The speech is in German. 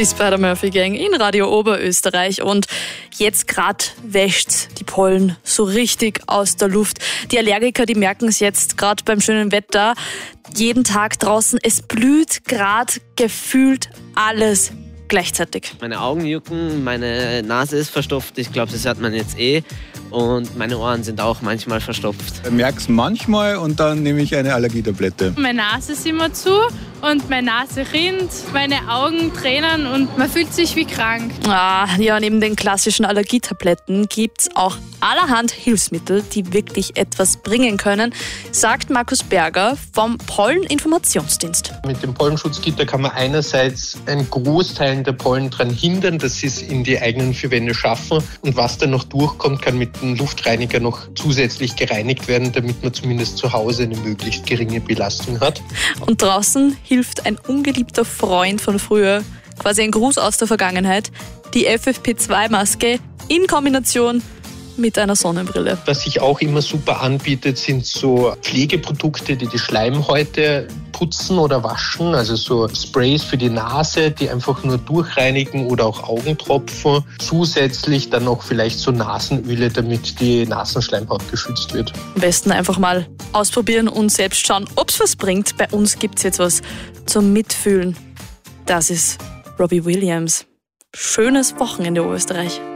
Die Spider-Murphy-Gang in Radio Oberösterreich. Und jetzt gerade wäscht's die Pollen so richtig aus der Luft. Die Allergiker, die merken es jetzt gerade beim schönen Wetter. Jeden Tag draußen, es blüht gerade gefühlt alles gleichzeitig. Meine Augen jucken, meine Nase ist verstopft. Ich glaube, das hört man jetzt eh. Und meine Ohren sind auch manchmal verstopft. Ich merke es manchmal und dann nehme ich eine Allergietablette. Meine Nase ist immer zu und meine Nase rinnt, meine Augen tränen und man fühlt sich wie krank. Ja, neben den klassischen Allergietabletten gibt's auch allerhand Hilfsmittel, die wirklich etwas bringen können, sagt Markus Berger vom Polleninformationsdienst. Mit dem Pollenschutzgitter kann man einerseits einen Großteil der Pollen daran hindern, dass sie es in die eigenen vier Wände schaffen. Und was dann noch durchkommt, kann mit dem Luftreiniger noch zusätzlich gereinigt werden, damit man zumindest zu Hause eine möglichst geringe Belastung hat. Und draußen hilft ein ungeliebter Freund von früher, quasi ein Gruß aus der Vergangenheit, die FFP2-Maske in Kombination mit einer Sonnenbrille. Was sich auch immer super anbietet, sind so Pflegeprodukte, die die Schleimhäute putzen oder waschen, also so Sprays für die Nase, die einfach nur durchreinigen oder auch Augentropfen. Zusätzlich dann noch vielleicht so Nasenöle, damit die Nasenschleimhaut geschützt wird. Am besten einfach mal ausprobieren und selbst schauen, ob es was bringt. Bei uns gibt es jetzt was zum Mitfühlen. Das ist Robbie Williams. Schönes Wochenende, Österreich.